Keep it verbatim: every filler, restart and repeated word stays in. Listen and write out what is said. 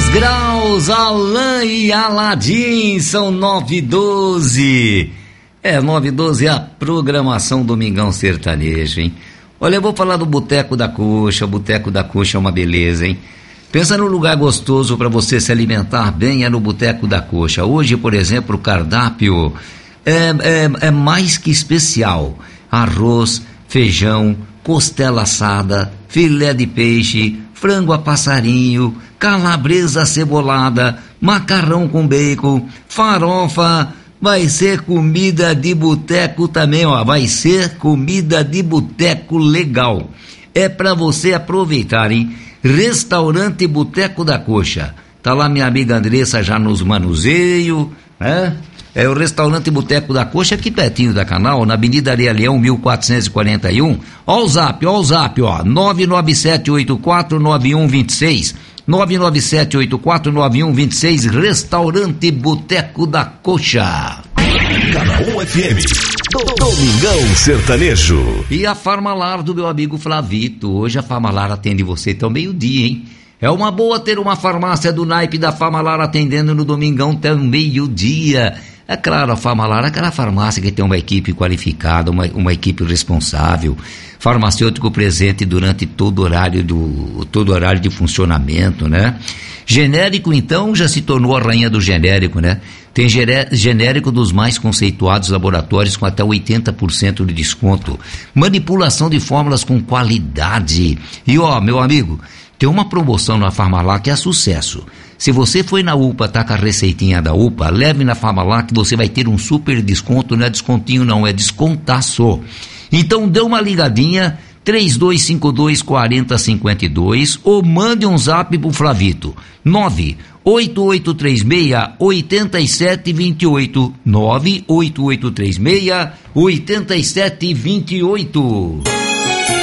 dez graus, Alain e Aladim, são nove e doze. É, nove e doze é a programação Domingão Sertanejo, hein? Olha, eu vou falar do Boteco da Coxa. O Boteco da Coxa é uma beleza, hein? Pensa num lugar gostoso para você se alimentar bem, é no Boteco da Coxa. Hoje, por exemplo, o cardápio é, é, é mais que especial. Arroz, feijão, costela assada, filé de peixe, frango a passarinho, calabresa acebolada, macarrão com bacon, farofa. Vai ser comida de boteco também, ó. Vai ser comida de boteco legal. É para você aproveitar, hein? Restaurante Boteco da Coxa. Tá lá minha amiga Andressa já nos manuseio, né? É o Restaurante Boteco da Coxa, aqui pertinho da Canal, na Avenida Areia Leão, mil quatrocentos e quarenta e um. Ó o zap, ó o zap, ó. nove nove sete oito quatro nove um dois seis. nove nove sete oito quatro nove um dois seis. Restaurante Boteco da Coxa. Canal F M. Domingão Sertanejo. E a Farmalar do meu amigo Flavito. Hoje a Farmalar atende você até o meio-dia, hein? É uma boa ter uma farmácia do naipe da Farmalar atendendo no Domingão até o meio-dia. É claro, a Farmalar é aquela farmácia que tem uma equipe qualificada, uma, uma equipe responsável, farmacêutico presente durante todo horário do todo horário de funcionamento, né? Genérico, então, já se tornou a rainha do genérico, né? Tem genérico dos mais conceituados laboratórios com até oitenta por cento de desconto. Manipulação de fórmulas com qualidade. E ó, meu amigo, tem uma promoção na Farmalar que é sucesso. Se você foi na U P A, tá com a receitinha da U P A, leve na Farmalar que você vai ter um super desconto. Não é descontinho não, é descontaço. Então dê uma ligadinha, três dois cinco dois, quatro zero cinco dois, ou mande um zap pro Flavito, nove oito oito três seis, oito sete dois oito, nove oito oito três seis, oito sete dois oito.